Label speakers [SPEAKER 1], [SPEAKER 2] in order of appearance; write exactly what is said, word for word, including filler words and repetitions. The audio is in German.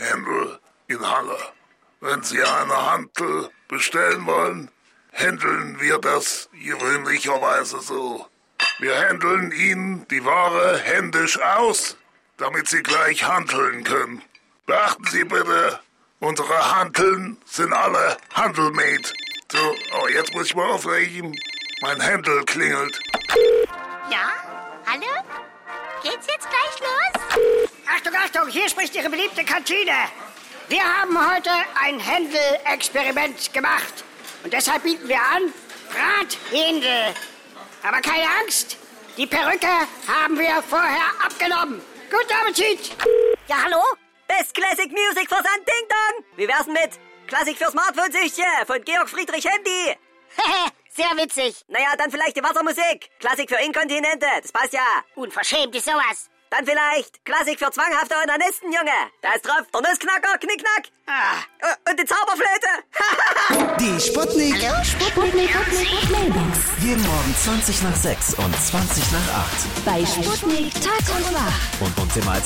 [SPEAKER 1] Händel in Halle. Wenn Sie eine Hantel bestellen wollen, händeln wir das gewöhnlicherweise so. Wir händeln Ihnen die Ware händisch aus, damit Sie gleich hanteln können. Beachten Sie bitte, unsere Hanteln sind alle handlemade. So, oh, jetzt muss ich mal auflegen. Mein Händel klingelt.
[SPEAKER 2] Ja? Hallo? Geht's jetzt gleich los?
[SPEAKER 3] Achtung, Achtung, hier spricht Ihre beliebte Kantine. Wir haben heute ein Händel-Experiment gemacht. Und deshalb bieten wir an Brathändel. Aber keine Angst, die Perücke haben wir vorher abgenommen. Guten Appetit!
[SPEAKER 4] Ja, hallo? Best Classic Music Versand Ding Dong. Wie wär's denn mit Klassik für Smartphone-Süchtige von Georg Friedrich Handy?
[SPEAKER 2] Sehr witzig.
[SPEAKER 4] Naja, dann vielleicht die Wassermusik. Klassik für Inkontinente, das passt ja.
[SPEAKER 2] Unverschämt ist sowas.
[SPEAKER 4] Dann vielleicht Klassik für zwanghafte Onanisten, Junge. Da ist drauf der Nussknacker, Knickknack.
[SPEAKER 3] Ah.
[SPEAKER 4] Und die Zauberflöte.
[SPEAKER 5] Die Sputnik.
[SPEAKER 2] Hallo, Sputnik. Sputnik. Mailbox.
[SPEAKER 5] Jeden Morgen zwanzig nach sechs und zwanzig nach acht.
[SPEAKER 2] Bei Sputnik Tag und Nacht.
[SPEAKER 5] Und uns immer als